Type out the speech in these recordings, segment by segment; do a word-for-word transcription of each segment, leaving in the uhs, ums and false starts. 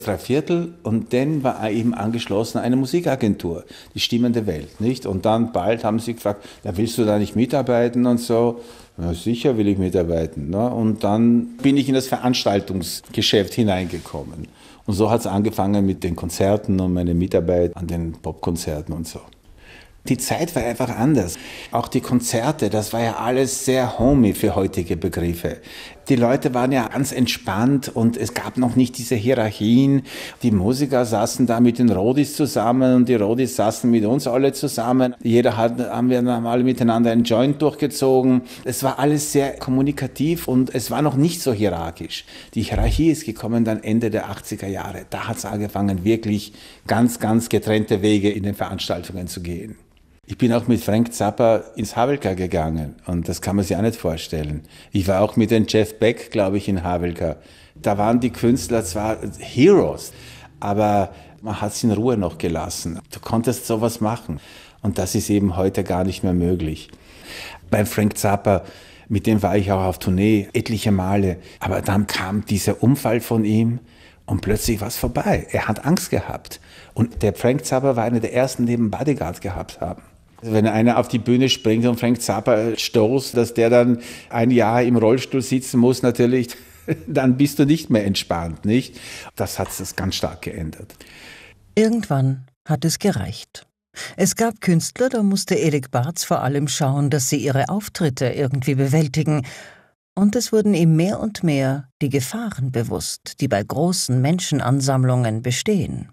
Drei Viertel und dann war eben angeschlossen eine Musikagentur, die Stimmen der Welt, nicht? Und dann bald haben sie gefragt, ja, willst du da nicht mitarbeiten und so? Ja, sicher will ich mitarbeiten. Ne? Und dann bin ich in das Veranstaltungsgeschäft hineingekommen. Und so hat es angefangen mit den Konzerten und meine Mitarbeit an den Popkonzerten und so. Die Zeit war einfach anders. Auch die Konzerte, das war ja alles sehr homey für heutige Begriffe. Die Leute waren ja ganz entspannt und es gab noch nicht diese Hierarchien. Die Musiker saßen da mit den Roadies zusammen und die Roadies saßen mit uns alle zusammen. Jeder hat, haben wir dann alle miteinander einen Joint durchgezogen. Es war alles sehr kommunikativ und es war noch nicht so hierarchisch. Die Hierarchie ist gekommen dann Ende der achtziger Jahre. Da hat es angefangen, wirklich ganz, ganz getrennte Wege in den Veranstaltungen zu gehen. Ich bin auch mit Frank Zappa ins Havelka gegangen und das kann man sich auch nicht vorstellen. Ich war auch mit dem Jeff Beck, glaube ich, in Havelka. Da waren die Künstler zwar Heroes, aber man hat sie in Ruhe noch gelassen. Du konntest sowas machen und das ist eben heute gar nicht mehr möglich. Bei Frank Zappa, mit dem war ich auch auf Tournee etliche Male, aber dann kam dieser Unfall von ihm und plötzlich war es vorbei. Er hat Angst gehabt und der Frank Zappa war einer der ersten, die einen Bodyguard gehabt haben. Also wenn einer auf die Bühne springt und Frank Zappa stoßt, dass der dann ein Jahr im Rollstuhl sitzen muss, natürlich, dann bist du nicht mehr entspannt, nicht? Das hat es ganz stark geändert. Irgendwann hat es gereicht. Es gab Künstler, da musste Erik Barz vor allem schauen, dass sie ihre Auftritte irgendwie bewältigen. Und es wurden ihm mehr und mehr die Gefahren bewusst, die bei großen Menschenansammlungen bestehen.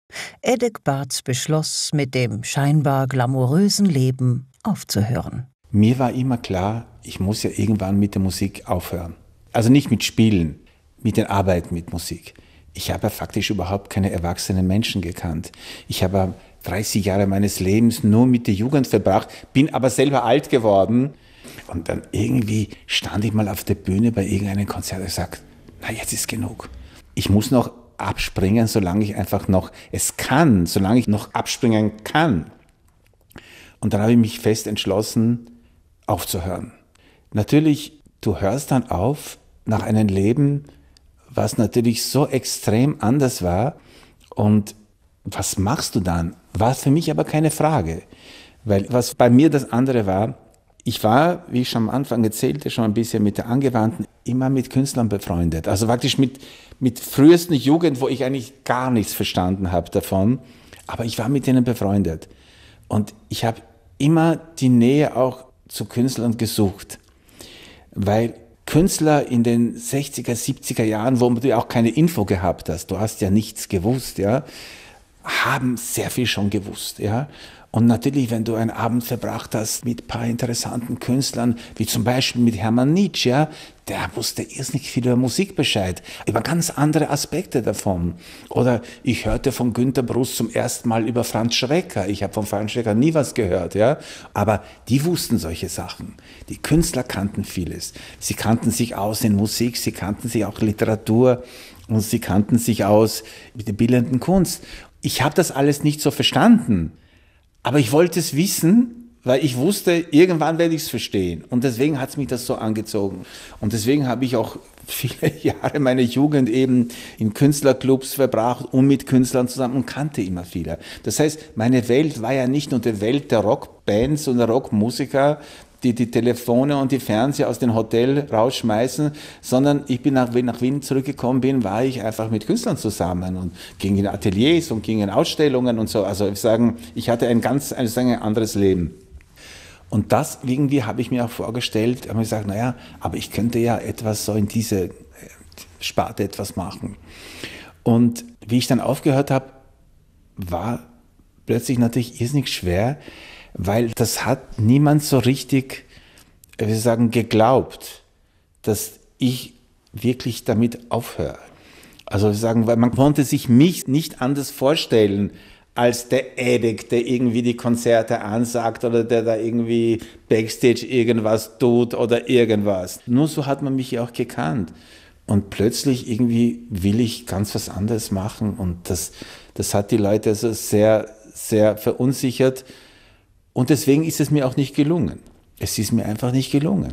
Erik Barz beschloss, mit dem scheinbar glamourösen Leben aufzuhören. Mir war immer klar, ich muss ja irgendwann mit der Musik aufhören. Also nicht mit Spielen, mit der Arbeit mit Musik. Ich habe ja faktisch überhaupt keine erwachsenen Menschen gekannt. Ich habe dreißig Jahre meines Lebens nur mit der Jugend verbracht, bin aber selber alt geworden. Und dann irgendwie stand ich mal auf der Bühne bei irgendeinem Konzert und gesagt, na jetzt ist genug. Ich muss noch abspringen, solange ich einfach noch es kann, solange ich noch abspringen kann. Und dann habe ich mich fest entschlossen, aufzuhören. Natürlich, du hörst dann auf nach einem Leben, was natürlich so extrem anders war. Und was machst du dann? War für mich aber keine Frage. Weil was bei mir das andere war, ich war, wie ich schon am Anfang erzählte, schon ein bisschen mit der Angewandten, immer mit Künstlern befreundet. Also praktisch mit, mit frühesten Jugend, wo ich eigentlich gar nichts verstanden habe davon. Aber ich war mit denen befreundet. Und ich habe immer die Nähe auch zu Künstlern gesucht. Weil Künstler in den sechziger, siebziger Jahren, wo du auch keine Info gehabt hast, du hast ja nichts gewusst, ja, haben sehr viel schon gewusst, ja. Und natürlich, wenn du einen Abend verbracht hast mit ein paar interessanten Künstlern, wie zum Beispiel mit Hermann Nitsch, ja, der wusste irrsinnig viel über Musik Bescheid, über ganz andere Aspekte davon. Oder ich hörte von Günter Brust zum ersten Mal über Franz Schrecker. Ich habe von Franz Schrecker nie was gehört, ja. Aber die wussten solche Sachen. Die Künstler kannten vieles. Sie kannten sich aus in Musik, sie kannten sich auch Literatur und sie kannten sich aus mit der bildenden Kunst. Ich habe das alles nicht so verstanden. Aber ich wollte es wissen, weil ich wusste, irgendwann werde ich es verstehen. Und deswegen hat es mich das so angezogen. Und deswegen habe ich auch viele Jahre meiner Jugend eben in Künstlerclubs verbracht und mit Künstlern zusammen und kannte immer viele. Das heißt, meine Welt war ja nicht nur die Welt der Rockbands und der Rockmusiker, die die Telefone und die Fernseher aus dem Hotel rausschmeißen, sondern ich bin nach, nach Wien zurückgekommen bin, war ich einfach mit Künstlern zusammen und ging in Ateliers und ging in Ausstellungen und so. Also ich sagen, ich hatte ein ganz ein, ein anderes Leben. Und das irgendwie habe ich mir auch vorgestellt, habe mir gesagt, naja, aber ich könnte ja etwas so in diese Sparte etwas machen. Und wie ich dann aufgehört habe, war plötzlich natürlich irrsinnig schwer, weil das hat niemand so richtig, wie wir sagen, geglaubt, dass ich wirklich damit aufhöre. Also wir sagen, weil man konnte sich mich nicht anders vorstellen als der Erik, der irgendwie die Konzerte ansagt oder der da irgendwie Backstage irgendwas tut oder irgendwas. Nur so hat man mich ja auch gekannt. Und plötzlich irgendwie will ich ganz was anderes machen und das, das hat die Leute also sehr, sehr verunsichert. Und deswegen ist es mir auch nicht gelungen. Es ist mir einfach nicht gelungen.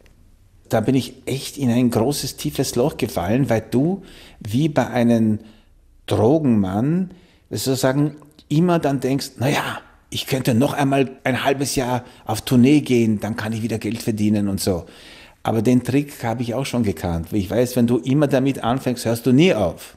Da bin ich echt in ein großes, tiefes Loch gefallen, weil du wie bei einem Drogenmann, sozusagen immer dann denkst, naja, ich könnte noch einmal ein halbes Jahr auf Tournee gehen, dann kann ich wieder Geld verdienen und so. Aber den Trick habe ich auch schon gekannt. Ich weiß, wenn du immer damit anfängst, hörst du nie auf.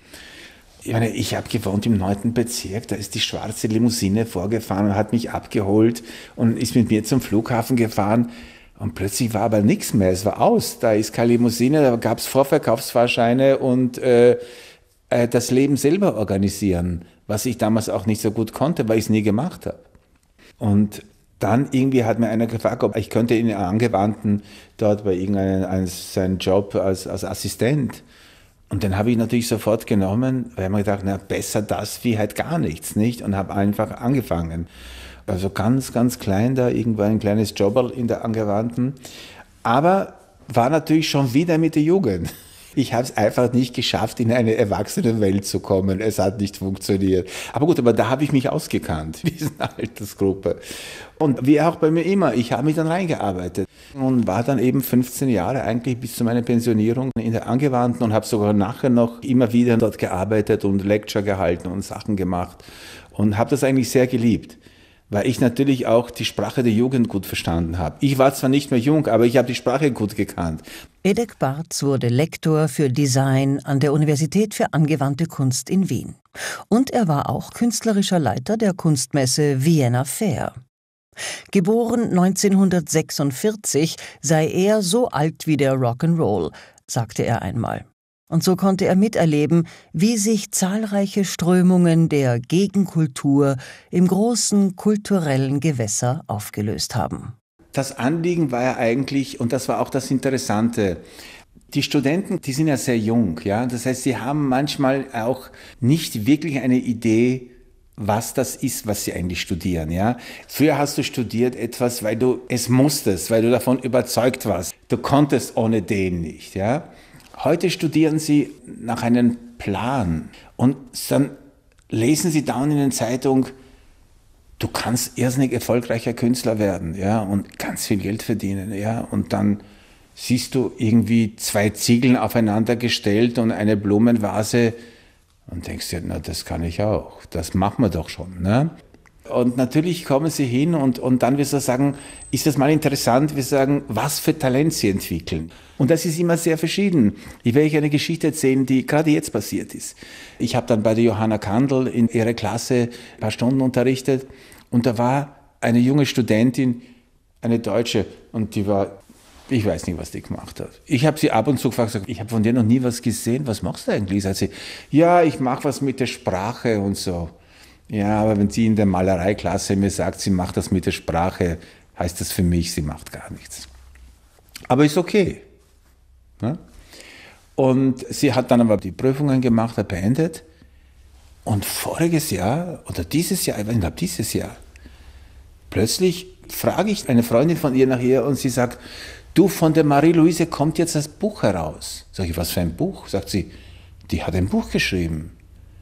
Ich meine, ich habe gewohnt im neunten Bezirk, da ist die schwarze Limousine vorgefahren und hat mich abgeholt und ist mit mir zum Flughafen gefahren. Und plötzlich war aber nichts mehr, es war aus. Da ist keine Limousine, da gab es Vorverkaufsfahrscheine und äh, äh, das Leben selber organisieren, was ich damals auch nicht so gut konnte, weil ich es nie gemacht habe. Und dann irgendwie hat mir einer gefragt, ob ich könnte in den Angewandten dort bei irgendeinem seinen Job als, als Assistent. Und den habe ich natürlich sofort genommen, weil ich mir gedacht, na, besser das wie halt gar nichts, nicht? Und habe einfach angefangen. Also ganz, ganz klein da, irgendwo ein kleines Jobberl in der Angewandten. Aber war natürlich schon wieder mit der Jugend. Ich habe es einfach nicht geschafft, in eine Erwachsenenwelt zu kommen. Es hat nicht funktioniert. Aber gut, aber da habe ich mich ausgekannt, in dieser Altersgruppe. Und wie auch bei mir immer, ich habe mich dann reingearbeitet und war dann eben fünfzehn Jahre eigentlich bis zu meiner Pensionierung in der Angewandten und habe sogar nachher noch immer wieder dort gearbeitet und Lecture gehalten und Sachen gemacht und habe das eigentlich sehr geliebt, weil ich natürlich auch die Sprache der Jugend gut verstanden habe. Ich war zwar nicht mehr jung, aber ich habe die Sprache gut gekannt. Edek Barths wurde Lektor für Design an der Universität für angewandte Kunst in Wien. Und er war auch künstlerischer Leiter der Kunstmesse Vienna Fair. Geboren neunzehnhundertsechsundvierzig sei er so alt wie der Rock'n'Roll, sagte er einmal. Und so konnte er miterleben, wie sich zahlreiche Strömungen der Gegenkultur im großen kulturellen Gewässer aufgelöst haben. Das Anliegen war ja eigentlich, und das war auch das Interessante, die Studenten, die sind ja sehr jung, ja. Das heißt, sie haben manchmal auch nicht wirklich eine Idee, was das ist, was sie eigentlich studieren, ja. Früher hast du studiert etwas, weil du es musstest, weil du davon überzeugt warst. Du konntest ohne den nicht, ja. Heute studieren sie nach einem Plan und dann lesen sie dauernd in der Zeitung, du kannst irrsinnig erfolgreicher Künstler werden, ja, und ganz viel Geld verdienen, ja, und dann siehst du irgendwie zwei Ziegeln aufeinander gestellt und eine Blumenvase und denkst dir, na, das kann ich auch, das machen wir doch schon, ne? Und natürlich kommen sie hin und, und dann wirst du sagen, ist das mal interessant, wir sagen, was für Talent sie entwickeln. Und das ist immer sehr verschieden. Ich werde euch eine Geschichte erzählen, die gerade jetzt passiert ist. Ich habe dann bei der Johanna Kandel in ihrer Klasse ein paar Stunden unterrichtet und da war eine junge Studentin, eine Deutsche, und die war, ich weiß nicht, was die gemacht hat. Ich habe sie ab und zu gefragt, ich habe von dir noch nie was gesehen, was machst du eigentlich? Sagt sie, ja, ich mache was mit der Sprache und so. Ja, aber wenn sie in der Malereiklasse mir sagt, sie macht das mit der Sprache, heißt das für mich, sie macht gar nichts. Aber ist okay. Ne? Und sie hat dann aber die Prüfungen gemacht, hat beendet. Und voriges Jahr, oder dieses Jahr, ich glaube dieses Jahr, plötzlich frage ich eine Freundin von ihr nach ihr und sie sagt, du, von der Marie-Louise kommt jetzt das Buch heraus. Sag ich, was für ein Buch? Sagt sie, die hat ein Buch geschrieben.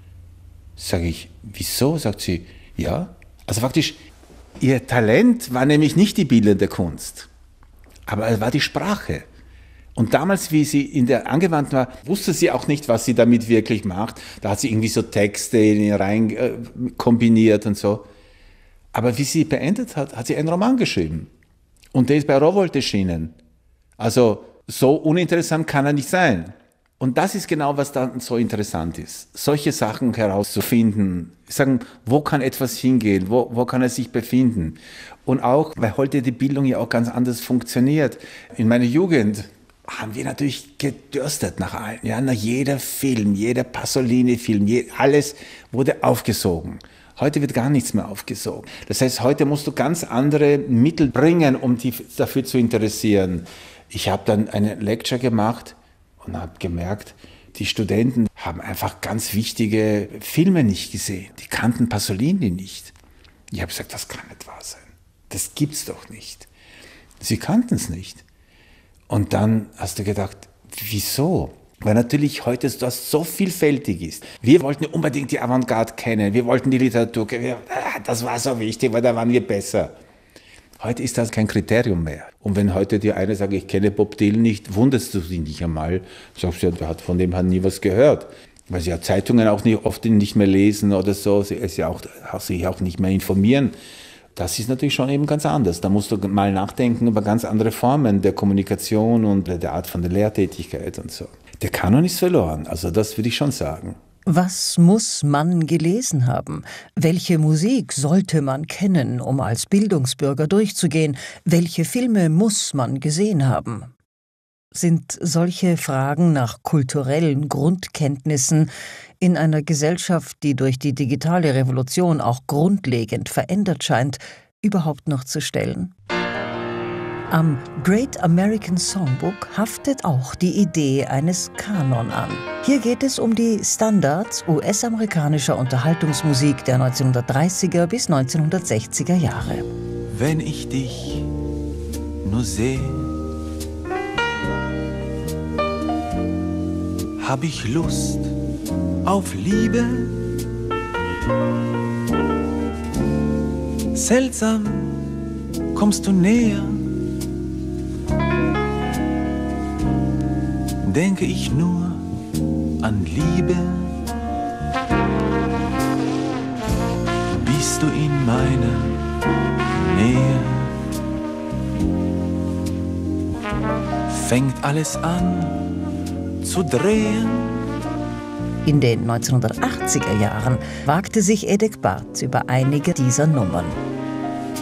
Sag ich, wieso? Sagt sie, ja. Also faktisch, ihr Talent war nämlich nicht die bildende Kunst, aber es war die Sprache. Und damals, wie sie in der Angewandten war, wusste sie auch nicht, was sie damit wirklich macht. Da hat sie irgendwie so Texte in ihr rein äh, kombiniert und so. Aber wie sie beendet hat, hat sie einen Roman geschrieben. Und der ist bei Rowohlt erschienen. Also so uninteressant kann er nicht sein. Und das ist genau, was dann so interessant ist. Solche Sachen herauszufinden, sagen, wo kann etwas hingehen, wo, wo kann es sich befinden. Und auch, weil heute die Bildung ja auch ganz anders funktioniert. In meiner Jugend haben wir natürlich gedürstet nach allen. Ja, nach jeder Film, jeder Pasolini-Film, je, alles wurde aufgesogen. Heute wird gar nichts mehr aufgesogen. Das heißt, heute musst du ganz andere Mittel bringen, um dich dafür zu interessieren. Ich habe dann eine Lecture gemacht und habe gemerkt, die Studenten haben einfach ganz wichtige Filme nicht gesehen. Die kannten Pasolini nicht. Ich habe gesagt, das kann nicht wahr sein. Das gibt's doch nicht. Sie kannten es nicht. Und dann hast du gedacht, wieso? Weil natürlich heute das so vielfältig ist. Wir wollten unbedingt die Avantgarde kennen, wir wollten die Literatur kennen. Das war so wichtig, weil da waren wir besser. Heute ist das kein Kriterium mehr. Und wenn heute dir einer sagt, ich kenne Bob Dylan nicht, wunderst du dich nicht einmal. Sagst du, ja, der hat von dem hat nie was gehört. Weil sie ja Zeitungen auch nicht, oft nicht mehr lesen oder so, sie ist ja auch, sich auch nicht mehr informieren. Das ist natürlich schon eben ganz anders. Da musst du mal nachdenken über ganz andere Formen der Kommunikation und der Art von der Lehrtätigkeit und so. Der Kanon ist verloren, also das würde ich schon sagen. Was muss man gelesen haben? Welche Musik sollte man kennen, um als Bildungsbürger durchzugehen? Welche Filme muss man gesehen haben? Sind solche Fragen nach kulturellen Grundkenntnissen in einer Gesellschaft, die durch die digitale Revolution auch grundlegend verändert scheint, überhaupt noch zu stellen? Am Great American Songbook haftet auch die Idee eines Kanon an. Hier geht es um die Standards U S-amerikanischer Unterhaltungsmusik der neunzehnhundertdreißiger bis neunzehnhundertsechziger Jahre. Wenn ich dich nur sehe, hab ich Lust auf Liebe. Seltsam kommst du näher, denke ich nur an Liebe. Bist du in meiner Nähe, fängt alles an zu drehen. In den neunzehnhundertachtziger Jahren wagte sich Edek Barth über einige dieser Nummern.